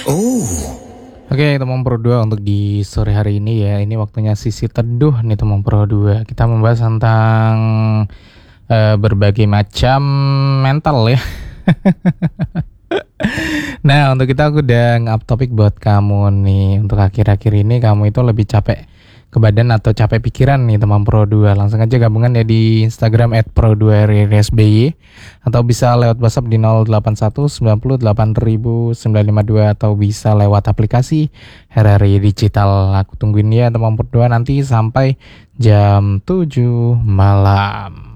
Oke, teman Pro 2 untuk di sore hari ini ya. Ini waktunya sisi teduh nih teman Pro 2. Kita membahas tentang berbagai macam mental ya. Nah, untuk kita aku udah nge-up topik buat kamu nih. Untuk akhir-akhir ini kamu itu lebih capek ke badan atau capek pikiran nih teman Pro 2. Langsung aja gabungan ya di Instagram @pro2rsby atau bisa lewat WhatsApp di 081 90 8000 952 atau bisa lewat aplikasi RRI Digital. Aku tungguin ya teman Pro 2 nanti sampai jam 7 malam.